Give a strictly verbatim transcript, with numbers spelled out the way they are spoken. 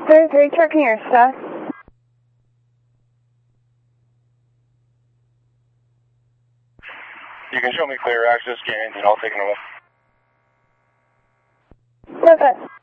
thirty-three, checking your stuff. You can show me clear access, get anything, I'll take it away. Perfect.